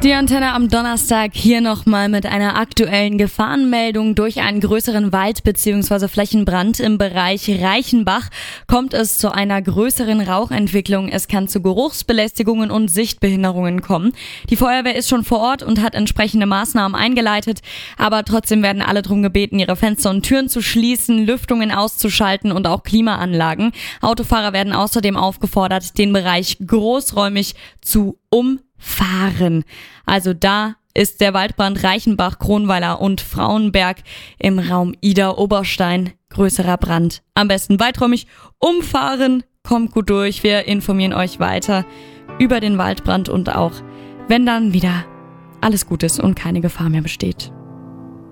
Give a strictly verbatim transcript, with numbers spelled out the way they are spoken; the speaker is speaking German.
Die Antenne am Donnerstag hier nochmal mit einer aktuellen Gefahrenmeldung. Durch einen größeren Wald- bzw. Flächenbrand im Bereich Reichenbach kommt es zu einer größeren Rauchentwicklung. Es kann zu Geruchsbelästigungen und Sichtbehinderungen kommen. Die Feuerwehr ist schon vor Ort und hat entsprechende Maßnahmen eingeleitet. Aber trotzdem werden alle darum gebeten, ihre Fenster und Türen zu schließen, Lüftungen auszuschalten und auch Klimaanlagen. Autofahrer werden außerdem aufgefordert, den Bereich großräumig zu umfahren. Also da ist der Waldbrand Reichenbach, Kronweiler und Frauenberg im Raum Idar-Oberstein. Größerer Brand. Am besten weiträumig umfahren. Kommt gut durch. Wir informieren euch weiter über den Waldbrand und auch, wenn dann wieder alles gut ist und keine Gefahr mehr besteht.